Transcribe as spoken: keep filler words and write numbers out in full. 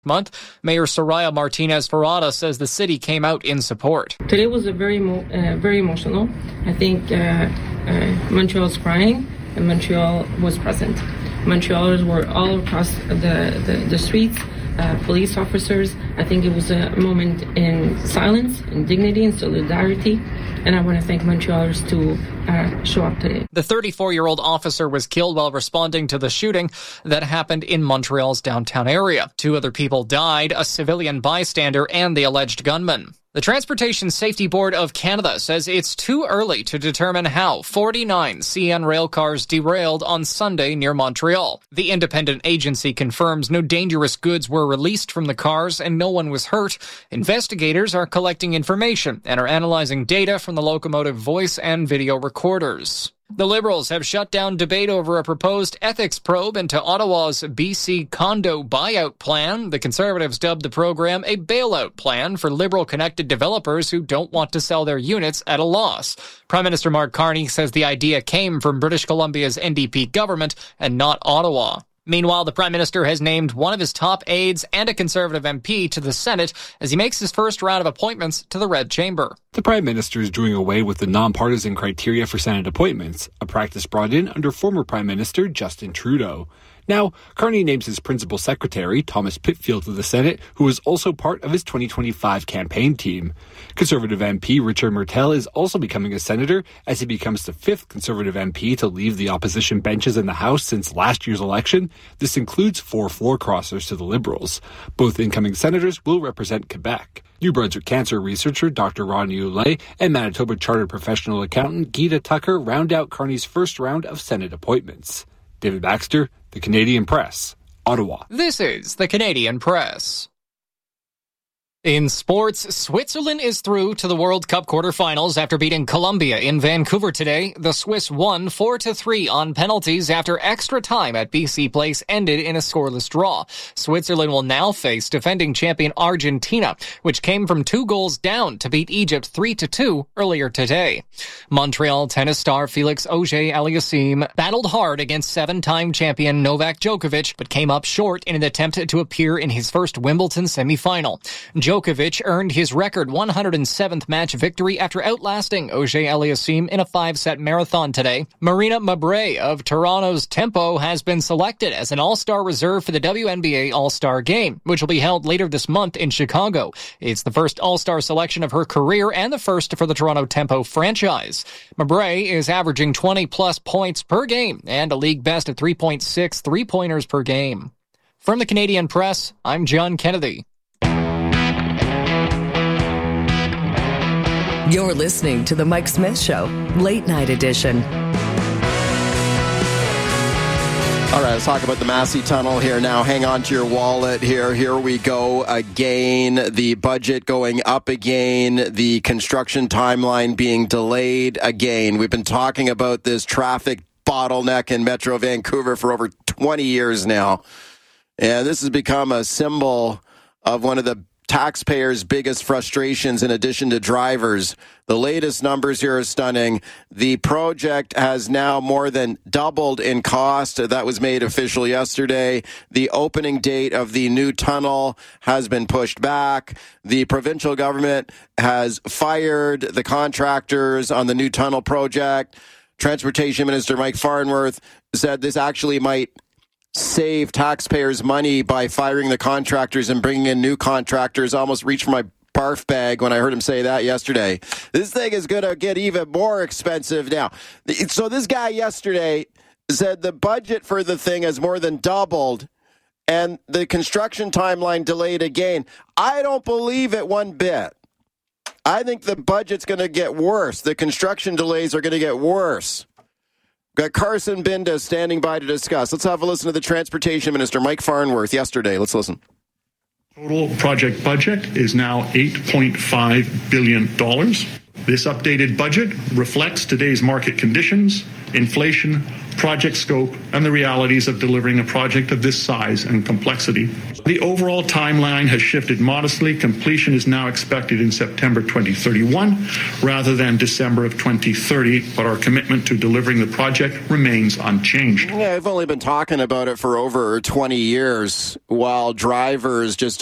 month. Mayor Soraya Martinez-Ferrada says the city came out in support. Today was a very, uh, very emotional. I think uh, uh, Montreal was crying and Montreal was present. Montrealers were all across the, the, the streets, uh, police officers. I think it was a moment in silence, in dignity, and solidarity. And I want to thank Montrealers to uh, show up today. The thirty-four-year-old officer was killed while responding to the shooting that happened in Montreal's downtown area. Two other people died, a civilian bystander and the alleged gunman. The Transportation Safety Board of Canada says it's too early to determine how forty-nine C N rail cars derailed on Sunday near Montreal. The independent agency confirms no dangerous goods were released from the cars and no one was hurt. Investigators are collecting information and are analyzing data from the locomotive voice and video recorders. The Liberals have shut down debate over a proposed ethics probe into Ottawa's B C condo buyout plan. The Conservatives dubbed the program a bailout plan for Liberal-connected developers who don't want to sell their units at a loss. Prime Minister Mark Carney says the idea came from British Columbia's N D P government and not Ottawa. Meanwhile, the Prime Minister has named one of his top aides and a Conservative M P to the Senate as he makes his first round of appointments to the Red Chamber. The Prime Minister is doing away with the nonpartisan criteria for Senate appointments, a practice brought in under former Prime Minister Justin Trudeau. Now, Carney names his principal secretary, Thomas Pitfield, to the Senate, who is also part of his twenty twenty-five campaign team. Conservative M P Richard Martel is also becoming a senator as he becomes the fifth Conservative M P to leave the opposition benches in the House since last year's election. This includes four floor crossers to the Liberals. Both incoming senators will represent Quebec. New Brunswick cancer researcher Doctor Ronnie Oulet and Manitoba Chartered Professional Accountant Gita Tucker round out Carney's first round of Senate appointments. David Baxter, The Canadian Press, Ottawa. This is The Canadian Press. In sports, Switzerland is through to the World Cup quarterfinals after beating Colombia in Vancouver today. The Swiss won four to three on penalties after extra time at B C Place ended in a scoreless draw. Switzerland will now face defending champion Argentina, which came from two goals down to beat Egypt three to two earlier today. Montreal tennis star Felix Auger-Aliassime battled hard against seven-time champion Novak Djokovic, but came up short in an attempt to appear in his first Wimbledon semifinal. Djokovic earned his record one hundred seventh match victory after outlasting Auger-Aliassime in a five-set marathon today. Marina Mabrey of Toronto's Tempo has been selected as an all-star reserve for the W N B A All-Star Game, which will be held later this month in Chicago. It's the first all-star selection of her career and the first for the Toronto Tempo franchise. Mabrey is averaging twenty-plus points per game and a league best of three point six three-pointers per game. From the Canadian Press, I'm John Kennedy. You're listening to The Mike Smith Show, Late Night Edition. All right, let's talk about the Massey Tunnel here now. Hang on to your wallet here. Here we go again. The budget going up again. The construction timeline being delayed again. We've been talking about this traffic bottleneck in Metro Vancouver for over twenty years now. And this has become a symbol of one of the taxpayers' biggest frustrations in addition to drivers. The latest numbers here are stunning. The project has now more than doubled in cost. That was made official yesterday. The opening date of the new tunnel has been pushed back. The provincial government has fired the contractors on the new tunnel project. Transportation Minister Mike Farnworth said this actually might save taxpayers money by firing the contractors and bringing in new contractors. I almost reached for my barf bag when I heard him say that yesterday. This thing is going to get even more expensive now. So this guy yesterday said the budget for the thing has more than doubled and the construction timeline delayed again. I don't believe it one bit. I think the budget's going to get worse. The construction delays are going to get worse. Got Carson Binda standing by to discuss. Let's have a listen to the Transportation Minister, Mike Farnworth, yesterday. Let's listen. Total project budget is now eight point five billion dollars. This updated budget reflects today's market conditions, inflation, project scope, and the realities of delivering a project of this size and complexity. The overall timeline has shifted modestly. Completion is now expected in September twenty thirty-one rather than December of twenty thirty, but our commitment to delivering the project remains unchanged. Yeah, I've only been talking about it for over twenty years, while drivers just